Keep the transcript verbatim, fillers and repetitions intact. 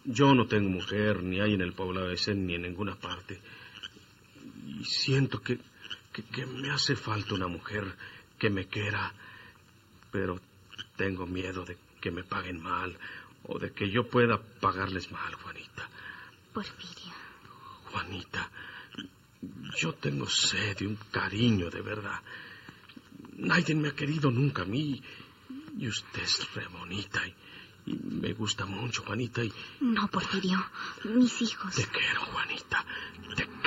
Yo no tengo mujer, ni hay en el poblado ese, ni en ninguna parte. Y siento que, que, que me hace falta una mujer que me quiera. Pero tengo miedo de que me paguen mal o de que yo pueda pagarles mal, Juanita. Porfirio. Juanita, yo tengo sed de un cariño de verdad. Nadie me ha querido nunca a mí. Y usted es re bonita y, y me gusta mucho, Juanita. Y... No, Porfirio, mis hijos. Te quiero, Juanita. Te